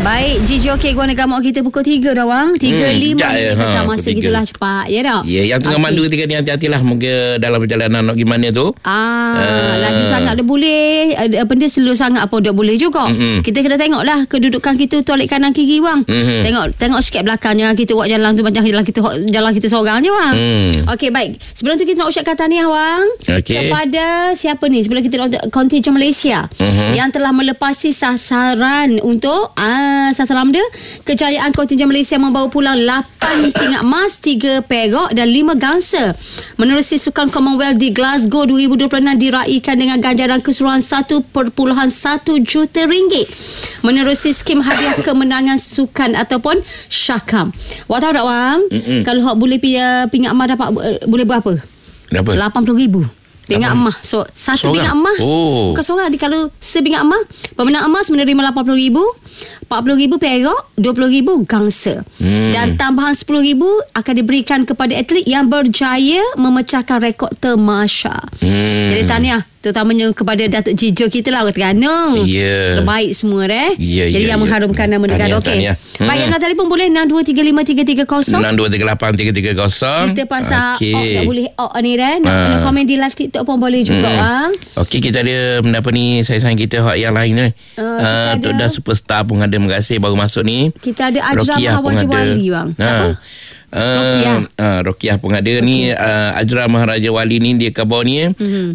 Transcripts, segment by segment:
Baik, Jijo okey gua nak gamuk kita pukul 3 dah wang. 3.5 petang masa gitulah cepat. Ya dah. Ya, yang tengah mandu ketika ni hati-hatilah mungkin dalam perjalanan nak gimana tu. Laju sangat dah boleh. Benda slow sangat pun dah boleh juga. Kita kena tengoklah kedudukan kita toilet kanan kiri wang. Tengok sikit belakangnya kita buat jalan tu macam jalan kita seorang je wang. Okey baik. Sebelum tu kita nak ucapkan tahniah wang. Kepada siapa ni? Sebelum kita nak kontingen Malaysia yang telah melepasi sasaran untuk sasaran dia, kejayaan kontingen Malaysia membawa pulang 8 pingat emas, 3 perak dan 5 gangsa menerusi Sukan Commonwealth di Glasgow 2026 diraihkan dengan ganjaran keseluruhan 1.1 juta ringgit menerusi skim hadiah kemenangan sukan ataupun Syakam. Awak tahu tak wang, kalau awak boleh pingat emas dapat boleh berapa? 80,000 pingat emas. So satu pingat emas bukan seorang. Kalau sepingat emas, pemenang emas menerima 80,000, 40,000 perak, 20,000 gangsa. Dan tambahan 10,000 akan diberikan kepada atlet yang berjaya memecahkan rekod temasya. Jadi tahniah terutamanya kepada Datuk Jijo kita lah, Terengganu. Terbaik semua jadi yang mengharumkan nama negara. Okey. Baik, nak telefon boleh 62353330 62383330. Cerita pasal tak boleh ni nak komen di live TikTok pun boleh juga bang. Okey, kita ada apa ni sayang kita yang lain ni. Tok dah superstar pun ada mengasih baru masuk ni. Kita ada Ajra Maharaja Wali bang. Siapa? Rokiah pun ada ni. Ajra Maharaja Wali ni dia khabar ni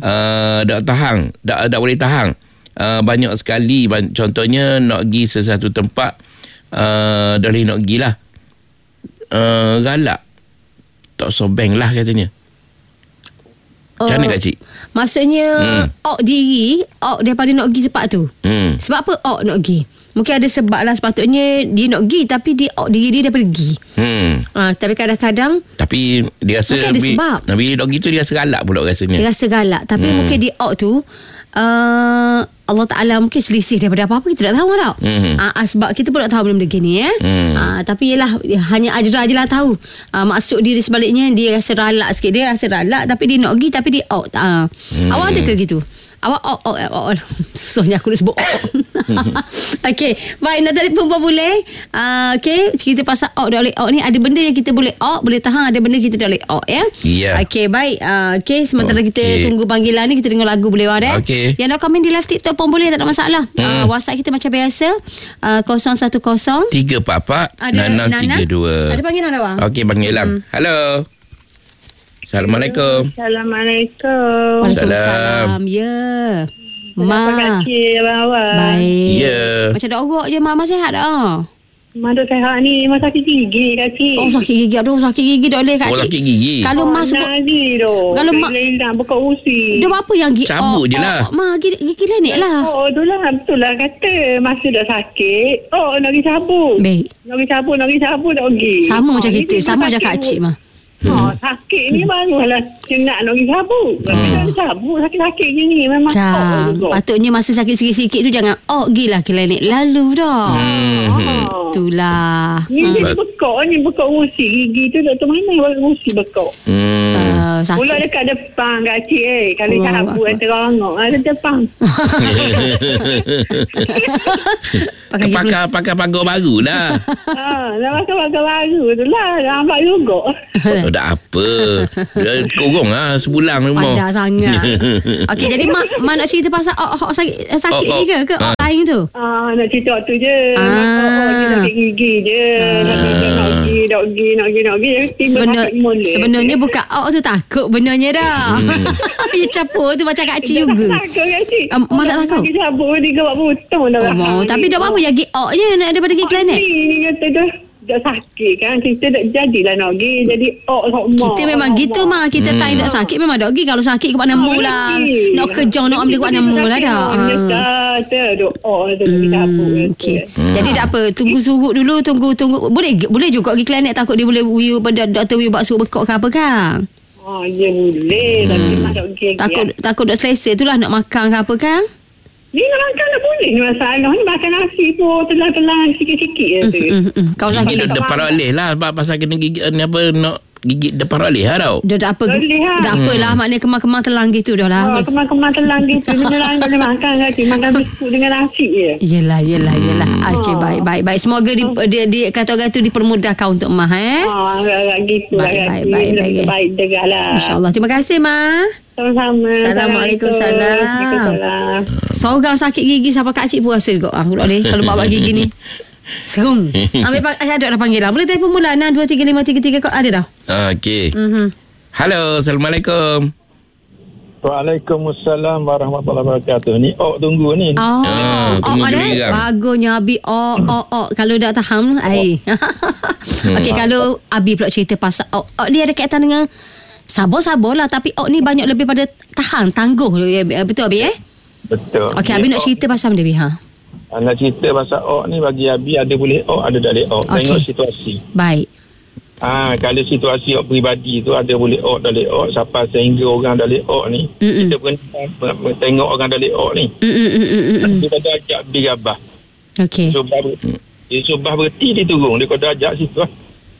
tak boleh tahan. Banyak sekali contohnya nak pergi sesuatu tempat dah boleh nak pergi lah, galak tak sobeng lah katanya. Macam mana kak cik? Maksudnya diri daripada nak pergi tempat tu. Sebab apa nak pergi? Mungkin ada sebab lah, sepatutnya dia nak pergi tapi dia diri dia daripada pergi. Tapi kadang-kadang tapi dia rasa mungkin ada sebab. Nabi dok gitu dia rasa galak pula rasanya. Dia rasa galak tapi mungkin dia tu Allah Ta'ala mungkin selisih daripada apa-apa, kita tak tahu tak. Sebab kita pun tak tahu benda begini tapi yelah, hanya Ajra je lah tahu maksud diri sebaliknya. Dia rasa ralak sikit, dia rasa ralak tapi dia nak pergi tapi dia out. Awak ada ke gitu? Awak susahnya aku nak sebut Okey, baik, nak telefon pun boleh. Okey, kita pasal dah boleh ni, ada benda yang kita boleh boleh tahan, ada benda kita tak boleh Okey, baik. Okey, sementara kita tunggu panggilan ni, kita dengar lagu boleh okay. Yang nak komen di live TikTok pun boleh, tak ada masalah. WhatsApp kita macam biasa 010 344 6632. Ada panggilan dah bang? Okey, panggilan. Halo. Assalamualaikum. Assalamualaikum. Waalaikumsalam. Ya. Kenapa Kak Cik awak? Baik. Ya. Macam dah orok je, Mak sihat dah. Mak duk sehat ni, Mak sakit gigi Kak Cik. Sakit gigi. Aduh, sakit gigi tak boleh Kak Cik. Sakit gigi. Kalau Mak sebut lagi doh. Kalau Mak hilang buka usi. Dia apa yang gigi? Cabut je lah. Mak gigi lain lah. Itulah betul lah kata. Masa dah sakit, nak pergi cabut. Baik. Nak pergi cabut tak pergi. Sama macam kita, sama macam Kak Cik mah. Sakit ni barulah nak pergi cabut. Tapi nak cabut sakit-sakit gini memang patutnya masa sakit sikit-sikit tu jangan gila klinik lalu dah. Itulah. Ni dia bekak usi gigi tu doktor mana buat usi bekak. Pula dekat depan Kak Cik kalau cabut terongok ada depan. Pakai pagar baru lah. Dah pakai pagar baru tu lah. Nampak juga. Tak apa. Kurang lah sebulan rumah. Pandai sangat. Okey, jadi Mak nak cerita pasal sakit ni ke lain tu? Nak cerita tu je. Nak sakit gigi je. Nak pergi. Sebenarnya bukan tu takut benarnya dah. Dia capur tu macam Kak Cik juga. Takut Kak Cik. Mak tak takut. Dia capur dia kebab butong dah. Tapi dah apa yang pergi je daripada pergi klinik. Ni kata dah sakit kan, kita dah jadilah nak pergi jadi kita memang gitu mah, kita time dah sakit memang dah pergi. Kalau sakit ke mana mula nak kerja nak ambil ke mana mula dah jadi tak apa, tunggu surut dulu, tunggu boleh juga pergi klinik. Takut dia boleh Dr. Wiu buat suruh bekok ke apa kan. Ya boleh tapi mak tak pergi. Takut dah selesa tu lah nak makan ke apa kan. Ni nak makan tak boleh ni masalah. Ni makan nasi pun telang-telang sikit-sikit je tu. Kau sakit Gigit depan oleh lah. Sebab pasal kena gigit ni apa nak gigit depan oleh lah tau. Dah tak apa. Dah apalah. Maknanya kemang-kemang telang gitu dah lah. Kemang-kemang telang gitu. Beneran tak boleh makan lagi. Makan biskut dengan nasi je. Yelah. Okey, baik. Semoga kata orang tu dipermudahkan untuk Mak. Agak gitu. Baik dengar lah. InsyaAllah. Terima kasih, Mak. Sama-sama. Assalamualaikum. Waalaikumsalam. Seorang sakit gigi sampai kak cik pun rasa juga. Aku tak boleh kalau bawa gigi ni. Serung. Ada dah panggilan. Boleh telefon mula 623533 kau ada dah. Okey. Halo, Assalamualaikum. Waalaikumsalam warahmatullahi wabarakatuh. Ni tunggu ni. Tunggu ada. Bagusnya Abi. Kalau tak tahan Okey, kalau Abi pula cerita pasal dia ada kaitan dengan sabar lah, tapi ni banyak lebih pada tahan, tangguh. Betul Abi Betul. Okey, Abi nak cerita pasal dia Nak cerita pasal ni bagi Abi ada boleh ada tak boleh Tengok situasi. Baik. Kalau situasi peribadi tu ada boleh tak boleh siapa sehingga orang dah boleh ni. Kita pernah tengok orang dah boleh ni. Kita dah ajak Abi Gabah. Okey. Subah berhenti dia turun. Dia kau dah ajak situ lah.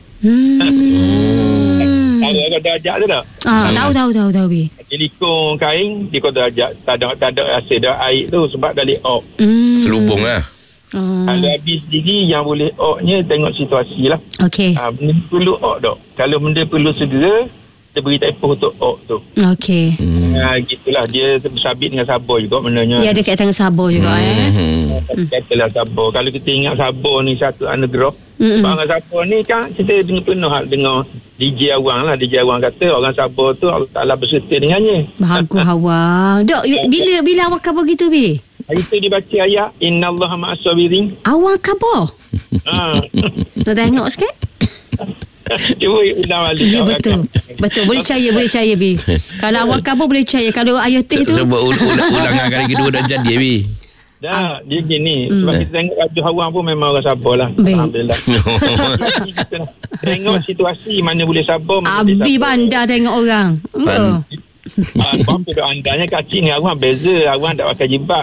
Kau dah ajak tu tak? Tahu Bi. Telikung kain dia kau dah ajak. Tak ada rasa dah air tu sebab dah leok. Selubung lah. Kalau habis sendiri yang boleh nya tengok situasi lah. Okey. Benda perlu tak? Kalau benda perlu segera kita beri tempoh untuk tu. Okey. Gitulah dia bersabit dengan sabar juga benarnya. Ya, dia kaitan dengan sabar juga Katalah sabar. Kalau kita ingat sabar ni satu anugerah. Sebab orang sabar ni kan kita penuh dengan DJ Awang lah. DJ Awang kata orang sabar tu Allah Ta'ala berserta dengannya. Bagus Awang. Dok, bila awak khabar gitu Bi? Hari tu dia baca ayat Innallaha ma'as-sabirin. Awak khabar? Nak tengok sikit? Cuba ulang balik. Ya, betul. Boleh percaya Bi. Kalau awak khabar boleh percaya. Kalau ayat tu sebab ulangan kali kedua dah jadi Bi. Dah, dia gini. Sebab kita tengok Raja Awang pun memang orang sabar lah. Alhamdulillah. Tengok situasi mana boleh sabar, mana Abi bandar tengok orang. Faham tu andanya kacik dengan Awang beza. Awang tak pakai jibak.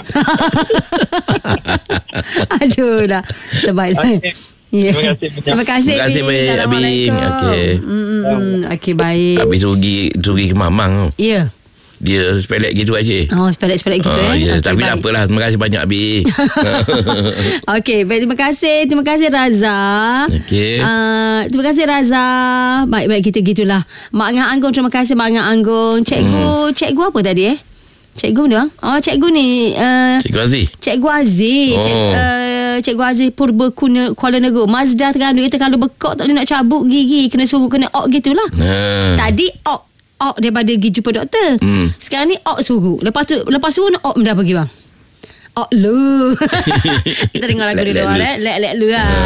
Aduh dah. Terbaiklah. Terima kasih Abi. Okey, baik. Abi suruh pergi ke Mamang. Ya. Dia sepelek gitu aja. Sepelek gitu Okay, tapi tak apalah. Terima kasih banyak Abi. Okey, baik, terima kasih Raza. Okey. Terima kasih Raza. Baik kita gitulah. Mak Ngah Anggung, terima kasih Mak Ngah Anggung. Cikgu apa tadi Cikgu dia? Cikgu ni Cikgu Aziz. Cikgu Aziz. Cikgu Aziz Purba Kuala Negara. Mazda Terengganu kata kalau bekok tak boleh nak cabut gigi, kena suruh kena gitulah. Tadi daripada gigi jumpa doktor. Sekarang ni suruh. Lepas suruh nak benda pergi bang. Lu. Kita dengar lagu dulu. Let lu lah.